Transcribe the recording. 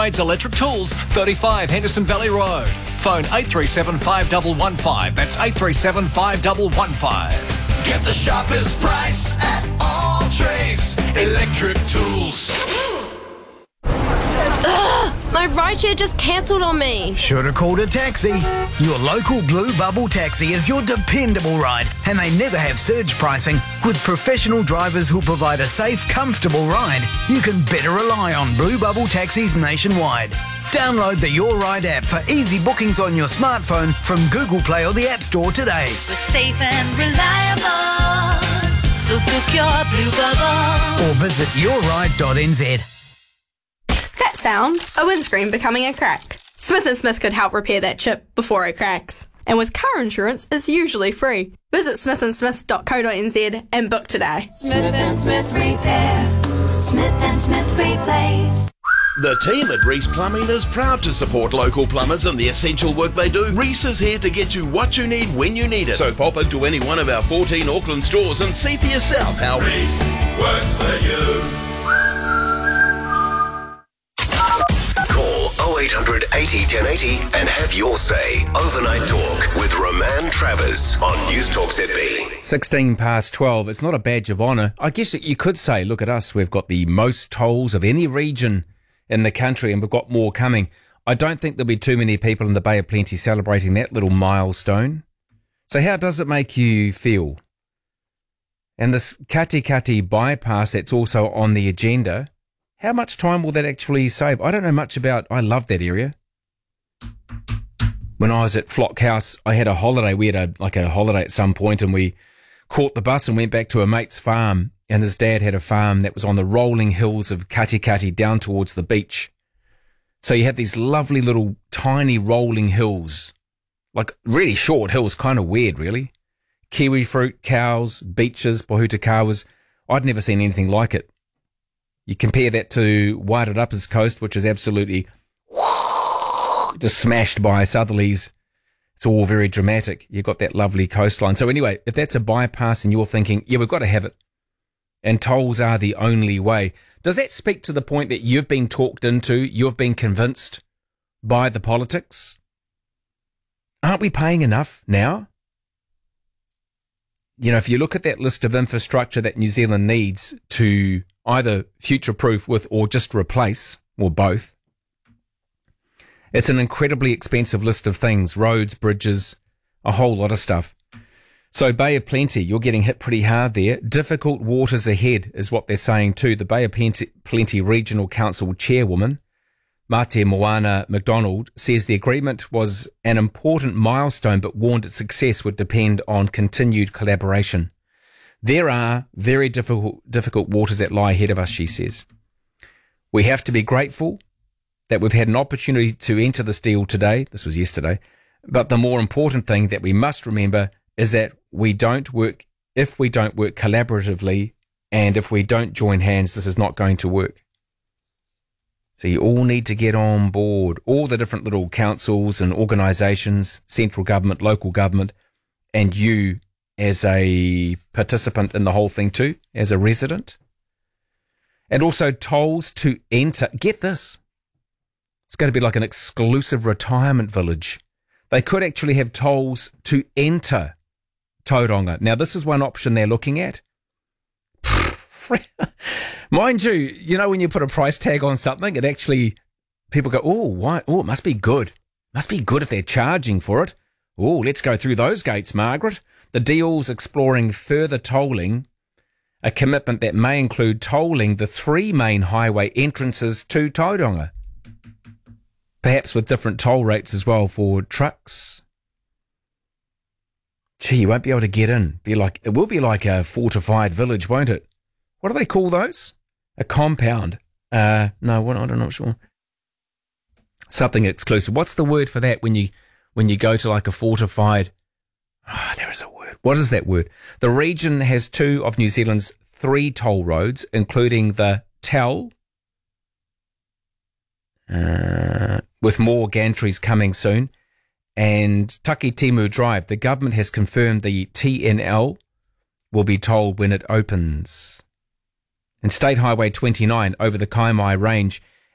Electric Tools, 35 Henderson Valley Road. Phone 837 5115. That's 837 5115. Get the sharpest price at all trades. Electric Tools. My rideshare just cancelled on me. Should have called a taxi. Your local Blue Bubble taxi is your dependable ride, and they never have surge pricing. With professional drivers who'll provide a safe, comfortable ride, you can better rely on Blue Bubble taxis nationwide. Download the Your Ride app for easy bookings on your smartphone from Google Play or the App Store today. We're safe and reliable, so book your Blue Bubble. Or visit yourride.nz. That sound, a windscreen becoming a crack. Smith & Smith could help repair that chip before it cracks. And with car insurance, it's usually free. Visit smithandsmith.co.nz and book today. Smith & Smith Repair. Smith & Smith Replace. The team at Reese Plumbing is proud to support local plumbers and the essential work they do. Reese is here to get you what you need when you need it. So pop into any one of our 14 Auckland stores and see for yourself how Reese works for you. Call 0800 80 1080 and have your say. Overnight Talk with Roman Travers on News Talk ZB. 16 past 12. It's not a badge of honour. I guess you could say, look at us, we've got the most tolls of any region in the country and we've got more coming. I don't think there'll be too many people in the Bay of Plenty celebrating that little milestone. So how does it make you feel? And this Katikati bypass that's also on the agenda, how much time will that actually save? I don't know much about. I love that area. When I was at Flock House, I had a holiday. We had a holiday at some point, and we caught the bus and went back to a mate's farm. And his dad had a farm that was on the rolling hills of Katikati down towards the beach. So you had these lovely little tiny rolling hills, like really short hills, kind of weird, really. Kiwi fruit, cows, beaches, Pohutakawas. I'd never seen anything like it. You compare that to Wairarapa's coast, which is absolutely just smashed by southerlies. It's all very dramatic. You've got that lovely coastline. So anyway, if that's a bypass and you're thinking, yeah, we've got to have it, and tolls are the only way, does that speak to the point that you've been talked into, you've been convinced by the politics? Aren't we paying enough now? You know, if you look at that list of infrastructure that New Zealand needs to either future-proof with or just replace, or both, it's an incredibly expensive list of things, roads, bridges, a whole lot of stuff. So Bay of Plenty, you're getting hit pretty hard there. Difficult waters ahead is what they're saying too. The Bay of Plenty Regional Council Chairwoman, Mate Moana McDonald, says the agreement was an important milestone but warned its success would depend on continued collaboration. There are very difficult waters that lie ahead of us, she says. We have to be grateful that we've had an opportunity to enter this deal today. This was yesterday. But the more important thing that we must remember is that if we don't work collaboratively, and if we don't join hands, this is not going to work. So you all need to get on board, all the different little councils and organisations, central government, local government, and you as a participant in the whole thing too, as a resident. And also tolls to enter. Get this. It's going to be like an exclusive retirement village. They could actually have tolls to enter Tauranga. Now, this is one option they're looking at. Mind you, you know, when you put a price tag on something, it actually, people go, oh, why? Oh, it must be good. Must be good if they're charging for it. Oh, let's go through those gates, Margaret. The deal's exploring further tolling, a commitment that may include tolling the 3 main highway entrances to Tauranga. Perhaps with different toll rates as well for trucks. Gee, you won't be able to get in. It will be like a fortified village, won't it? What do they call those? A compound. No, I'm not sure. Something exclusive. What's the word for that when you go to like a fortified? There is a word. What is that word? The region has 2 of New Zealand's 3 toll roads, including the Tell, with more gantries coming soon, and Takitimu Drive. The government has confirmed the TNL will be tolled when it opens. And State Highway 29 over the Kaimai Range